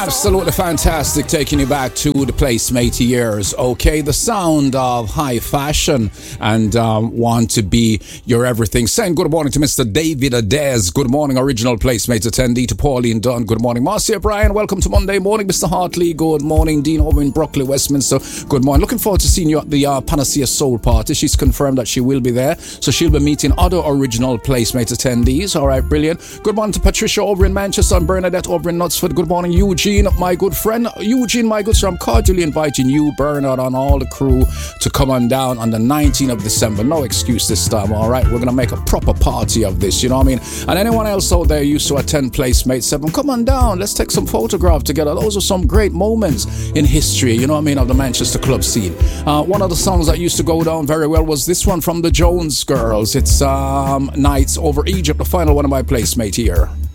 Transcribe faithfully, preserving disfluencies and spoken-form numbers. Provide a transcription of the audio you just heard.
Absolutely fantastic, taking you back to the Placemate years. Okay, the sound of high fashion and um, want to be your everything. Saying good morning to Mister David Adez. Good morning, original Placemate attendee. To Pauline Dunn. Good morning, Marcia Bryan. Welcome to Monday morning, Mister Hartley. Good morning, Dean over in Brockley, Westminster. Good morning. Looking forward to seeing you at the uh, Panacea Soul Party. She's confirmed that she will be there, so she'll be meeting other original Placemate attendees. All right, brilliant. Good morning to Patricia over in Manchester and Bernadette over in Knutsford. Good morning, Eugene, my good friend. Eugene, my good sir, I'm cordially inviting you, Bernard, and all the crew to come on down on the nineteenth of December. No excuse this time, all right? We're going to make a proper party of this, you know what I mean? And anyone else out there used to attend Placemate seven, come on down. Let's take some photographs together. Those are some great moments in history, you know what I mean, of the Manchester club scene. Uh, one of the songs that used to go down very well was this one from the Jones Girls. It's um, Nights Over Egypt, the final one of my Placemate here.